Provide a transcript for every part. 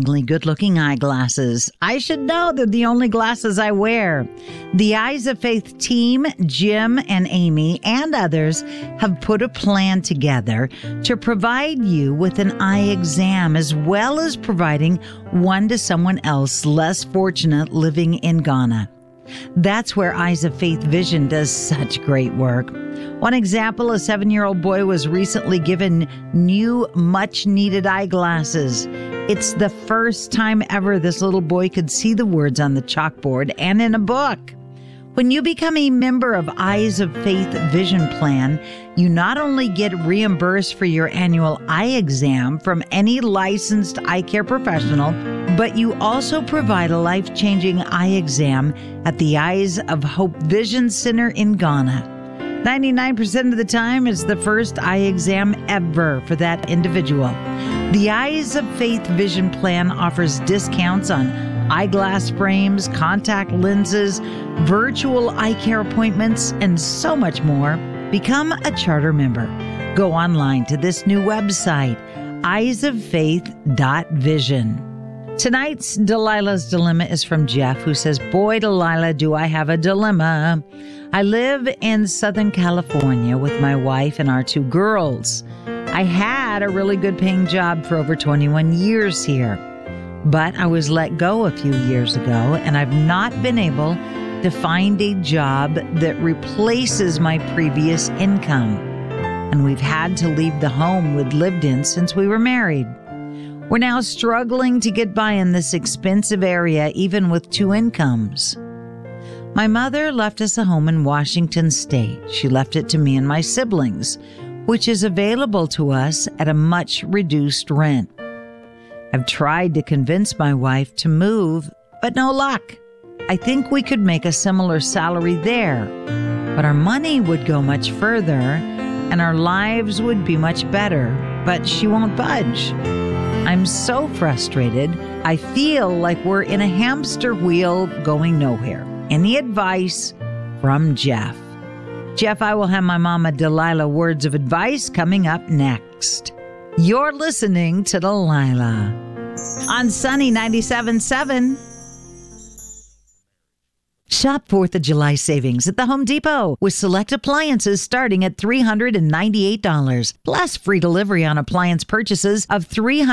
amazingly good-looking eyeglasses. I should know they're the only glasses I wear. The Eyes of Faith team, Jim and Amy and others, have put a plan together to provide you with an eye exam as well as providing one to someone else less fortunate living in Ghana. That's where Eyes of Faith Vision does such great work. One example, a 7-year-old boy was recently given new, much-needed eyeglasses. It's the first time ever this little boy could see the words on the chalkboard and in a book. When you become a member of Eyes of Faith Vision Plan, you not only get reimbursed for your annual eye exam from any licensed eye care professional, but you also provide a life-changing eye exam at the Eyes of Hope Vision Center in Ghana. 99% of the time, it's the first eye exam ever for that individual. The Eyes of Faith Vision Plan offers discounts on eyeglass frames, contact lenses, virtual eye care appointments, and so much more. Become a charter member. Go online to this new website, eyesoffaith.vision. Tonight's Delilah's Dilemma is from Jeff, who says, "Boy, Delilah, do I have a dilemma. I live in Southern California with my wife and our 2 girls. I had a really good paying job for over 21 years here, but I was let go a few years ago, and I've not been able to find a job that replaces my previous income. And we've had to leave the home we'd lived in since we were married. We're now struggling to get by in this expensive area, even with 2 incomes. My mother left us a home in Washington State. She left it to me and my siblings, which is available to us at a much reduced rent. I've tried to convince my wife to move, but no luck. I think we could make a similar salary there, but our money would go much further and our lives would be much better, but she won't budge. I'm so frustrated. I feel like we're in a hamster wheel going nowhere. Any advice from Jeff?" Jeff, I will have my mama Delilah words of advice coming up next. You're listening to Delilah on Sunny 97.7. Shop 4th of July savings at the Home Depot with select appliances starting at $398, plus free delivery on appliance purchases of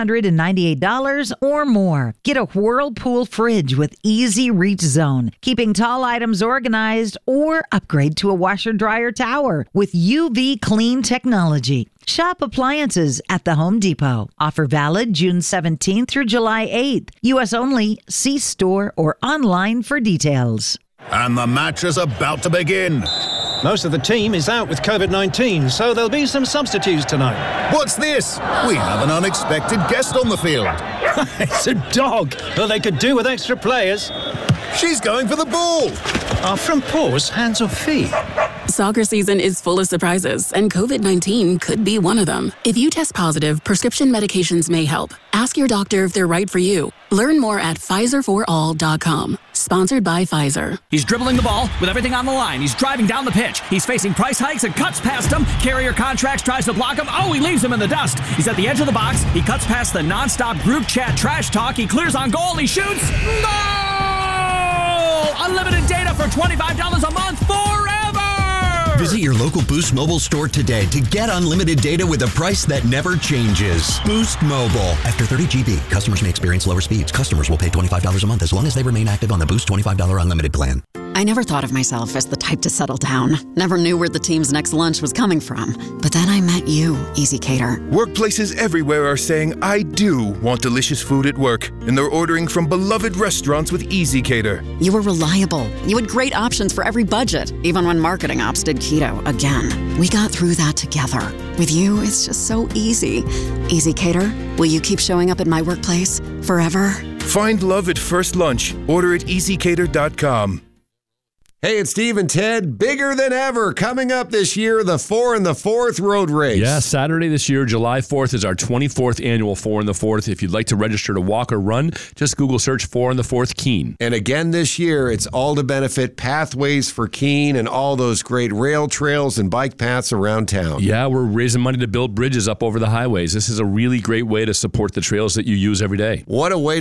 $398 or more. Get a Whirlpool fridge with easy reach zone, keeping tall items organized, or upgrade to a washer-dryer tower with UV clean technology. Shop appliances at the Home Depot. Offer valid June 17th through July 8th. U.S. only. See store or online for details. And the match is about to begin. Most of the team is out with COVID-19, so there'll be some substitutes tonight. What's this? We have an unexpected guest on the field. It's a dog. Well, they could do with extra players. She's going for the ball. Are from paws, hands or feet? Soccer season is full of surprises, and COVID-19 could be one of them. If you test positive, prescription medications may help. Ask your doctor if they're right for you. Learn more at PfizerForAll.com. Sponsored by Pfizer. He's dribbling the ball with everything on the line. He's driving down the pitch. He's facing price hikes and cuts past him. Carrier Contracts tries to block him. Oh, he leaves him in the dust. He's at the edge of the box. He cuts past the nonstop group chat trash talk. He clears on goal. He shoots. Goal! Unlimited data for $25 a month forever! Visit your local Boost Mobile store today to get unlimited data with a price that never changes. Boost Mobile. After 30 GB, customers may experience lower speeds. Customers will pay $25 a month as long as they remain active on the Boost $25 unlimited plan. I never thought of myself as the type to settle down. Never knew where the team's next lunch was coming from. But then I met you, Easy Cater. Workplaces everywhere are saying, I do want delicious food at work. And they're ordering from beloved restaurants with Easy Cater. You were reliable. You had great options for every budget, even when marketing ops did keto again. We got through that together. With you, it's just so easy. Easy Cater, will you keep showing up at my workplace forever? Find love at first lunch. Order at easycater.com. Hey, it's Steve and Ted. Bigger than ever. Coming up this year, the 4 in the 4th Road Race. Yeah, Saturday this year, July 4th, is our 24th annual 4 in the 4th. If you'd like to register to walk or run, just Google search 4 in the 4th Keene. And again this year, it's all to benefit Pathways for Keene and all those great rail trails and bike paths around town. Yeah, we're raising money to build bridges up over the highways. This is a really great way to support the trails that you use every day. What a way